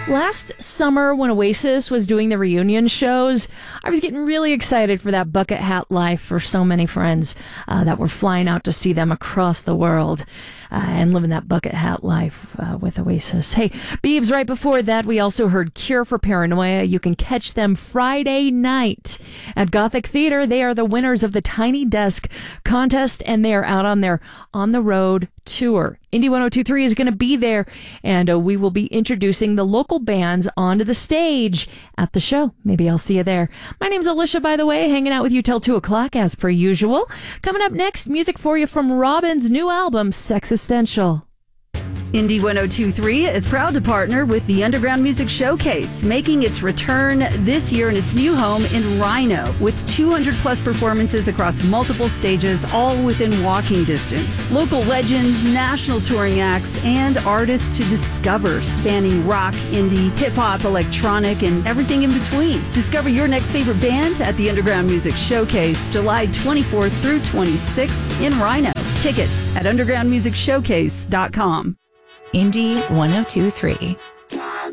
Last summer, when Oasis was doing the reunion shows, I was getting really excited for that bucket hat life for so many friends that were flying out to see them across the world and living that bucket hat life with Oasis. Hey, Biebs, right before that, we also heard Cure for Paranoia. You can catch them Friday night at Gothic Theater. They are the winners of the Tiny Desk contest, and they are out on their On the Road tour. Indie 1023 is going to be there, and we will be introducing the local bands onto the stage at the show. Maybe I'll see you there. My name's Alicia, by the way, hanging out with you till 2 o'clock as per usual. Coming up next, music for you from Robin's new album, Sexistential. Indie 1023 is proud to partner with the Underground Music Showcase, making its return this year in its new home in Rhino, with 200 plus performances across multiple stages, all within walking distance. Local legends, national touring acts, and artists to discover, spanning rock, indie, hip-hop, electronic, and everything in between. Discover your next favorite band at the Underground Music Showcase, July 24th through 26th in Rhino. Tickets at undergroundmusicshowcase.com. Indie 1023.